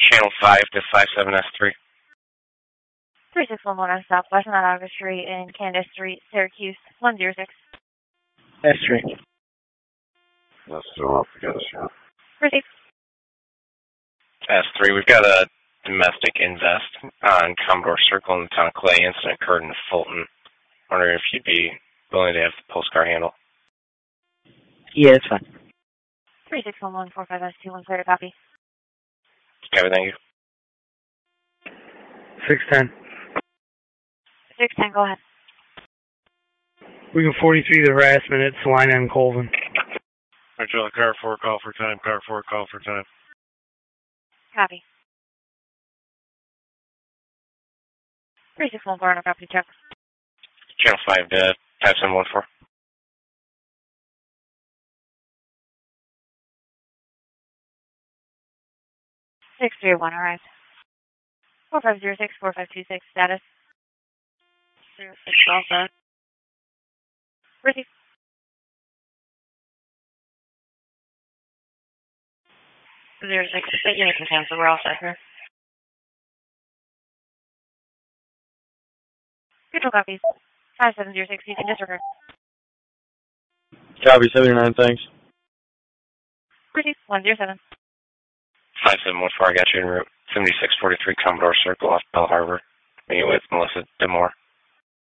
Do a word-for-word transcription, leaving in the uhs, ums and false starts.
Channel five to five seven S three. three six one one on Southwest, not August Street in Candace Street, Syracuse, one zero six. S three. Let's throw up together, yeah. Receive. S three, we've got a domestic invest on Commodore Circle in the town of Clay. Incident occurred in Fulton. Wondering if you'd be willing to have the postcard handle. Yeah, it's fine. three six one one four five S two one, clear to copy. Okay, thank you. six ten. six ten, go ahead. Region forty-three, the harassment at Salina and Colvin. Control, car four, call for time, car four, call for time. Copy. three six one four on a property check. Channel five to five seven one four. six three one arrived. four five zero six four five two six, status. zero six also. Receive. zero six, you're making time, so we're all set here. Control copies. five seven zero six, you can disregard. Copy, seventy-nine, thanks. Receive. one zero seven. five seven one four, I got you en route. seventy-six forty-three Commodore Circle off Bell Harbor. Meeting with Melissa Demore.